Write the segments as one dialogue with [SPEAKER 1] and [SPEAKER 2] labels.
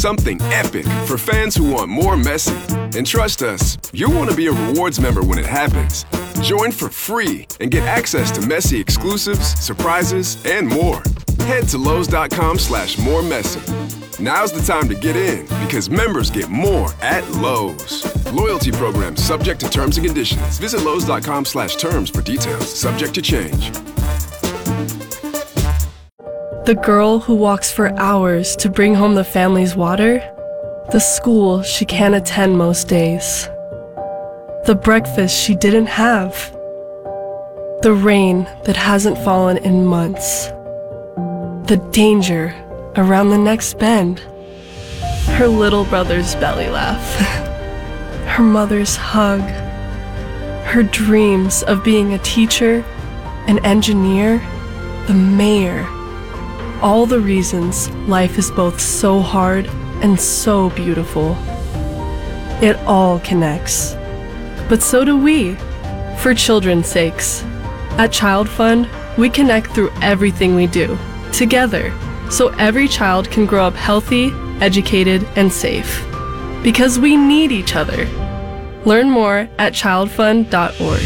[SPEAKER 1] Something epic for fans who want more Messi. And trust us, you'll want to be a rewards member when it happens. Join for free and get access to Messi exclusives, surprises, and more. Head to Lowe's.com/moremessy. Now's the time to get in because members get more at Lowe's. Loyalty program subject to terms and conditions. Visit Lowe's.com/terms for details. Subject to change.
[SPEAKER 2] The girl who walks for hours to bring home the family's water. The school she can't attend most days. The breakfast she didn't have. The rain that hasn't fallen in months. The danger around the next bend. Her little brother's belly laugh. Her mother's hug. Her dreams of being a teacher, an engineer, the mayor. All the reasons life is both so hard and so beautiful. It all connects. But so do we, for children's sakes. At Child Fund, we connect through everything we do, together, so every child can grow up healthy, educated, and safe. Because we need each other. Learn more at childfund.org.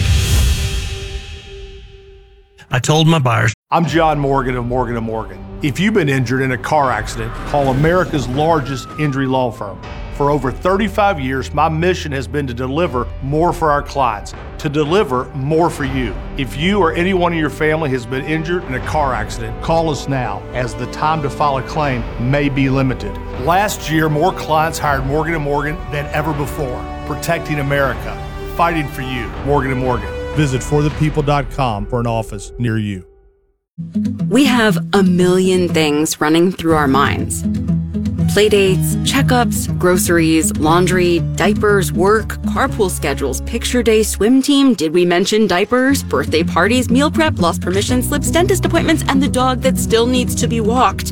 [SPEAKER 3] I told my buyers.
[SPEAKER 4] I'm John Morgan of Morgan & Morgan. If you've been injured in a car accident, call America's largest injury law firm. For over 35 years, my mission has been to deliver more for our clients, to deliver more for you. If you or anyone in your family has been injured in a car accident, call us now, as the time to file a claim may be limited. Last year, more clients hired Morgan & Morgan than ever before, protecting America, fighting for you. Morgan & Morgan. Visit forthepeople.com for an office near you.
[SPEAKER 5] We have a million things running through our minds. Playdates, checkups, groceries, laundry, diapers, work, carpool schedules, picture day, swim team, did we mention diapers, birthday parties, meal prep, lost permission slips, dentist appointments, and the dog that still needs to be walked.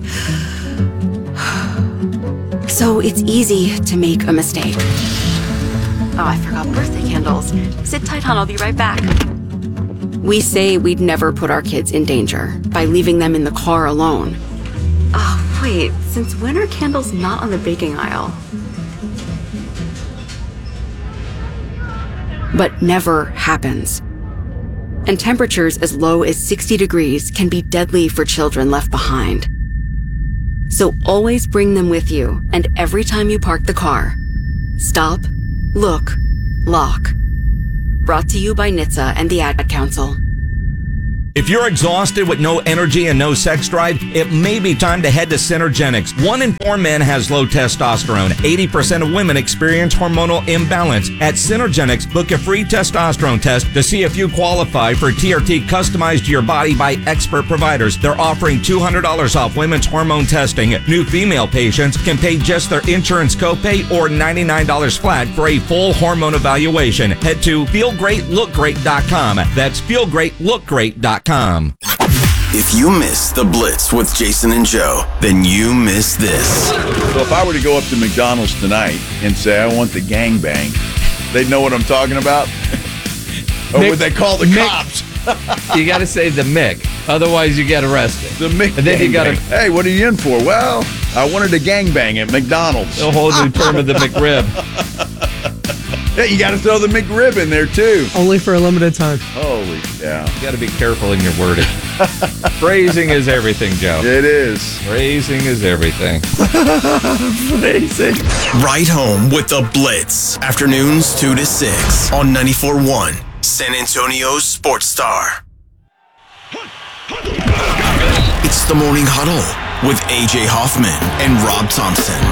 [SPEAKER 5] So it's easy to make a mistake. Oh, I forgot birthday candles. Sit tight, hon, I'll be right back. We say we'd never put our kids in danger by leaving them in the car alone. Oh, wait, since when are candles not on the baking aisle? But never happens. And temperatures as low as 60 degrees can be deadly for children left behind. So always bring them with you, and every time you park the car, stop, look, lock. Brought to you by NHTSA and the Ad Council.
[SPEAKER 6] If you're exhausted with no energy and no sex drive, it may be time to head to Synergenics. 1 in 4 men has low testosterone. 80% of women experience hormonal imbalance. At Synergenics, book a free testosterone test to see if you qualify for TRT customized to your body by expert providers. They're offering $200 off women's hormone testing. New female patients can pay just their insurance copay or $99 flat for a full hormone evaluation. Head to feelgreatlookgreat.com. That's feelgreatlookgreat.com.
[SPEAKER 7] If you miss the Blitz with Jason and Joe, then you miss this.
[SPEAKER 8] So if I were to go up to McDonald's tonight and say I want the gangbang, they'd know what I'm talking about? Or would they call the cops?
[SPEAKER 9] You got to say the Mick, otherwise you get arrested.
[SPEAKER 8] The Mick.
[SPEAKER 9] And then you got to.
[SPEAKER 8] Hey, what are you in for? Well, I wanted a gangbang at McDonald's.
[SPEAKER 9] A whole new term of the McRib.
[SPEAKER 8] Yeah, you got to throw the McRib in there too.
[SPEAKER 10] Only for a limited time.
[SPEAKER 8] Holy cow!
[SPEAKER 9] You got to be careful in your wording. Phrasing is everything, Joe.
[SPEAKER 8] It is.
[SPEAKER 9] Phrasing is everything.
[SPEAKER 7] Phrasing. Right home with the Blitz. Afternoons 2 to 6 on 94.1 San Antonio's Sports Star. It's the Morning Huddle with AJ Hoffman and Rob Thompson.